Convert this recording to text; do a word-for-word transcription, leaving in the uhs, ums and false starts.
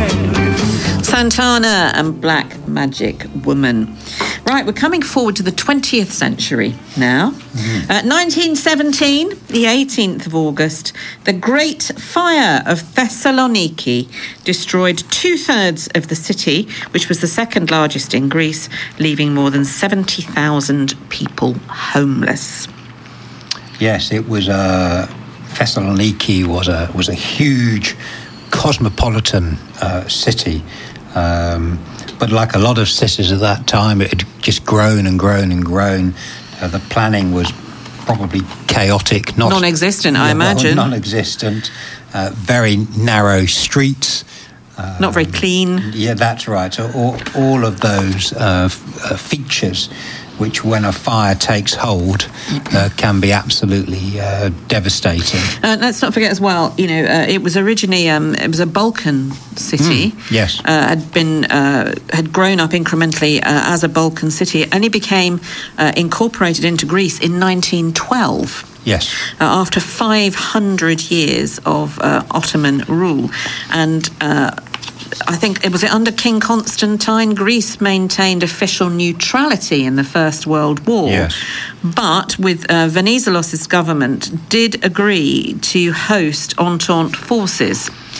Santana and Black Magic Woman. Right, we're coming forward to the twentieth century now. Mm. Uh, nineteen seventeen, the eighteenth of August, the Great Fire of Thessaloniki destroyed two-thirds of the city, which was the second largest in Greece, leaving more than seventy thousand people homeless. Yes, it was a... Thessaloniki was a was a huge cosmopolitan uh, city, um, but like a lot of cities at that time, it had just grown and grown and grown. Uh, the planning was probably chaotic, not non-existent, yeah, I imagine. Well, non-existent, uh, very narrow streets. Um, not very clean. Yeah, that's right. So all, all of those uh, f- uh, features, which when a fire takes hold, uh, can be absolutely uh, devastating. Uh, let's not forget as well, you know, uh, it was originally, um, it was a Balkan city. Mm, yes. Uh, had been, uh, had grown up incrementally uh, as a Balkan city. It only became uh, incorporated into Greece in nineteen twelve. Yes. Uh, after five hundred years of uh, Ottoman rule. And uh, I think, it was it under King Constantine, Greece maintained official neutrality in the First World War. Yes. But with uh, Venizelos' government did agree to host Entente forces